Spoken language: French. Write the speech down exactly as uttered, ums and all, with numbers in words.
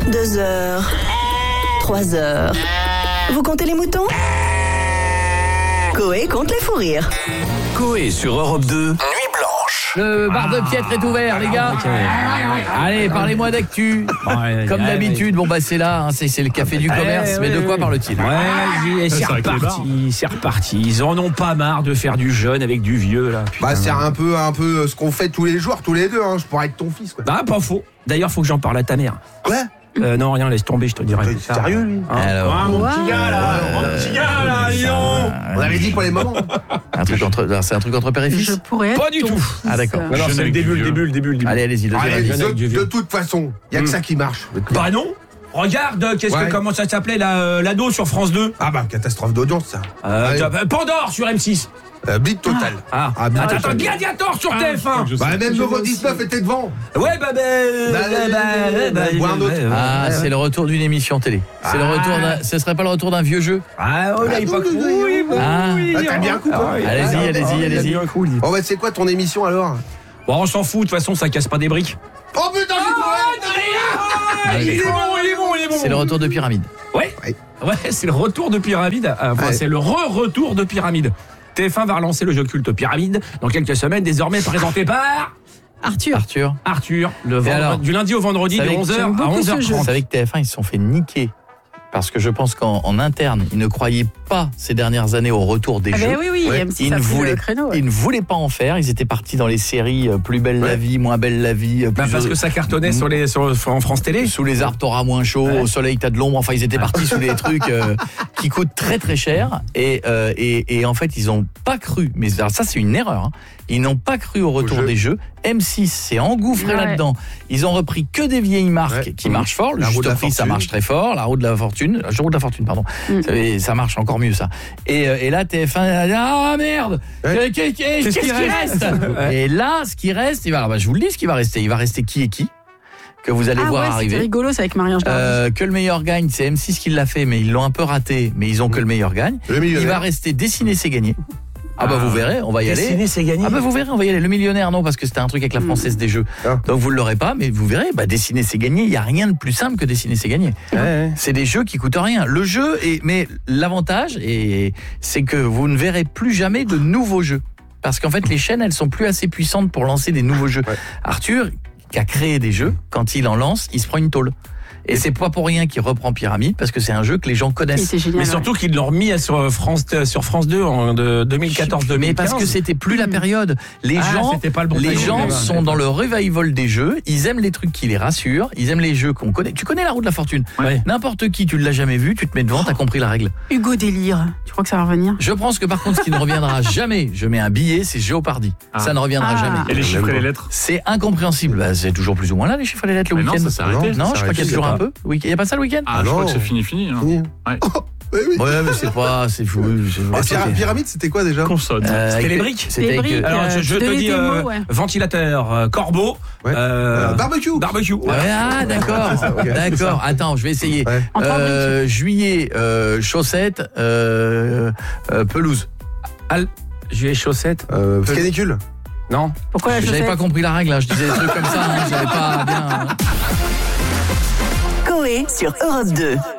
Deux heures. Trois heures. Vous comptez les moutons ? Coé compte les fous rires. Coé sur Europe deux, Nuit Blanche. Le bar de Piètre est ouvert, les gars. Allez, parlez-moi d'actu. Comme d'habitude, bon bah c'est là, hein, c'est, c'est le café du commerce. Mais de quoi parle-t-il ? Ouais, vas-y, c'est reparti, c'est reparti. Ils en ont pas marre de faire du jeune avec du vieux là. Bah c'est un peu, un peu ce qu'on fait tous les jours, tous les deux. Hein. Je pourrais être ton fils, quoi. Bah pas faux. D'ailleurs, faut que j'en parle à ta mère. Ouais. Euh, non, rien, laisse tomber, je te dirai. T'es sérieux, lui? Hein Alors, ah, mon petit gars là, mon petit gars là, dis donc. On avait dit pour les mamans. un truc entre, c'est un truc entre père et fils ? Je pourrais être Pas du ton tout. fils. Ah d'accord. Non, non, c'est le début, le début, le début, le début. Allez, allez-y, deuxième Allez, avis. de, de toute façon, il y a que Mm. ça qui marche. Bah non. Regarde, qu'est-ce Ouais. que comment ça s'appelait la, euh, l'ado sur France deux. Ah bah catastrophe d'audience, ça. Euh, Allez. t'as- Pandore sur M six. Euh, Big Total. Ah, Ah, bien, attends, bien. attends, Gladiator sur T F un. Bah même Euro dix-neuf était devant. Ouais, bah, bah, Bah, bah, bah, ou un autre. Ah, c'est le retour d'une émission télé. C'est le Ah. retour d'un, ce serait pas le retour d'un vieux jeu ? Ah, oh, là, il pas oui, oui, oui, oui. Ah. oui. Ah, t'as bien coupé. Ah, oui. Allez-y, Ah, allez-y, il a allez-y. bien cool. Bon bah c'est quoi ton émission alors? Bon, on s'en fout, de toute façon, ça casse pas des briques. Oh putain, j'ai trouvé. Ah, il est bon, il est bon, il est bon. C'est le retour de Pyramide. Ouais, Ouais. ouais, c'est le retour de Pyramide. Enfin, Ouais. c'est le re-retour de Pyramide. T F un va relancer le jeu culte Pyramide dans quelques semaines, désormais présenté par Arthur. Arthur, Arthur, le vendre- alors, du lundi au vendredi de vous savez que onze heures j'aime à beaucoup ce onze heures jeu. vous trente. savez que T F un, ils se sont fait niquer. Parce que je pense qu'en en interne, ils ne croyaient pas ces dernières années au retour des Ah jeux. ben oui, oui, Ouais. M six Ils a ne, pris voulaient, le créneau. ouais. ils ne voulaient pas en faire. Ils étaient partis dans les séries euh, Plus belle la Ouais. vie, Moins belle la vie, euh, Bah, plus parce au- que ça cartonnait sur les, sur, en France Télé. sous les arbres t'auras moins chaud, Ouais. au soleil t'as de l'ombre. Enfin, ils étaient partis sous des trucs euh, qui coûtent très très cher. Et, euh, et, et en fait, ils n'ont pas cru. Mais alors ça, c'est une erreur. Hein. Ils n'ont pas cru au retour jeu. des jeux. M six s'est engouffré Ouais. là-dedans. Ils ont repris que des vieilles marques Ouais. qui Mmh. marchent fort. Le La roue juste de la prix, ça fortune. marche très fort. La roue de la fortune, la roue de la fortune, pardon. Mmh. Ça, ça marche encore mieux ça. Et, euh, et là, T F un, a dit, ah merde, Ouais. Qu'est- qu'est- qu'est-ce qui reste, Ouais. Et là, ce qui reste, il va, alors, bah, je vous le dis, ce qui va rester, il va rester qui et qui que vous allez Ah voir ouais, c'était arriver. rigolo, c'est avec Marie-Ange Dardy. Euh, que le meilleur gagne, c'est M six qui l'a fait, mais ils l'ont un peu raté, mais ils ont que le meilleur gagne. Le Il millionnaire. va rester dessiner, c'est gagner. Ah bah vous verrez, on va y aller. Dessiner, c'est gagné. Ah bah vous verrez, on va y aller. Le millionnaire, non, parce que c'était un truc avec la Française des Jeux. Ah. Donc vous ne l'aurez pas, mais vous verrez, bah dessiner, c'est gagner. Il n'y a rien de plus simple que dessiner, c'est gagner. Ouais, ouais. C'est des jeux qui coûtent rien. Le jeu, est, mais l'avantage, et c'est que vous ne verrez plus jamais de nouveaux jeux. Parce qu'en fait, les chaînes, elles sont plus assez puissantes pour lancer des nouveaux jeux. Ouais. Arthur, qui a créé des jeux, quand il en lance, il se prend une tôle. Et c'est pas pour rien qu'il reprend Pyramide, parce que c'est un jeu que les gens Qui connaissent. était génial. Mais surtout qu'ils l'ont remis sur France, sur France deux en de deux mille quatorze deux mille quinze. Mais parce que c'était plus la période. Les Ah, gens, c'était pas le bon les timing, gens ouais. sont dans le revival des jeux. Ils aiment les trucs qui les rassurent. Ils aiment les jeux qu'on connaît. Tu connais la roue de la fortune. Ouais. N'importe qui, tu l'as jamais vu, tu te mets devant, t'as compris la règle. Hugo Délire. Tu crois que ça va revenir? Je pense que par contre, ce qui ne reviendra jamais, je mets un billet, c'est Géopardy. Ah. Ça ne reviendra Ah. jamais. Et les chiffres et les lettres? C'est incompréhensible. Bah, c'est toujours plus ou moins là, les chiffres et les lettres le Mais non, week-end. ça s'est arrêté. Non, Ça je s'est crois qu'il y a arrêté, toujours je un sais peu. Oui, il n'y a pas ça le week-end? Ah, je crois non. que c'est fini, fini. hein. Oui. Ouais. Oui, oui. Ouais, mais c'est pas, c'est fou. c'est- Et Pyra- c'est- Pyramide, c'était quoi déjà? Consonne. Euh, C'était avec- les briques. C'était Les avec, briques. euh, Alors, je, Euh, je tu te donnais dis des euh, mots, ouais. ventilateur, euh, corbeau, Ouais. euh, Euh, barbecue. barbecue. Ouais, ah d'accord, ok, d'accord. Attends, je vais essayer. Ouais. En trois Euh, juillet, euh, chaussettes, euh, euh, pelouse. Al- Juillet chaussettes. Euh, canicule. Non. Pourquoi la J'avais chaussette? pas compris la règle, hein. Je disais des trucs comme ça, hein. J'avais pas bien. Coé sur Europe deux.